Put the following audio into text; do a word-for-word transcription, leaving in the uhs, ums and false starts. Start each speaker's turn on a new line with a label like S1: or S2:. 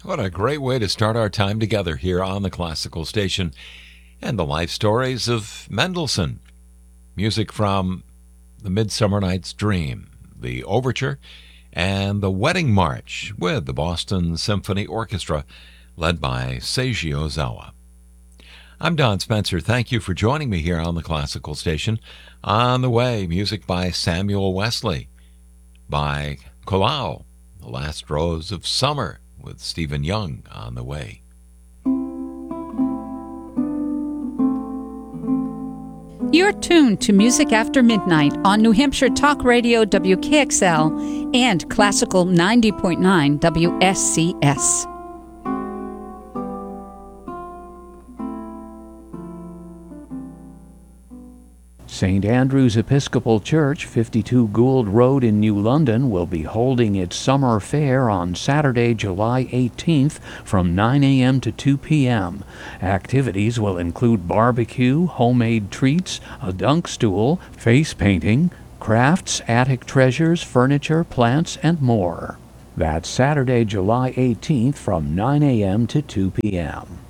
S1: What a great way to start our time together here on the Classical Station and the life stories of Mendelssohn. Music from The Midsummer Night's Dream, the Overture, and the Wedding March with the Boston Symphony Orchestra led by Seiji Ozawa. I'm Don Spencer. Thank you for joining me here on the Classical Station. On the way, music by Samuel Wesley, by Colau, The Last Rose of Summer, with Stephen Young on the way.
S2: You're tuned to Music After Midnight on New Hampshire Talk Radio W K X L and Classical ninety point nine W S C S.
S3: Saint Andrew's Episcopal Church, fifty-two Gould Road in New London, will be holding its summer fair on Saturday, July eighteenth from nine a.m. to two p.m. Activities will include barbecue, homemade treats, a dunk stool, face painting, crafts, attic treasures, furniture, plants, and more. That's Saturday, July eighteenth from nine a.m. to two p.m.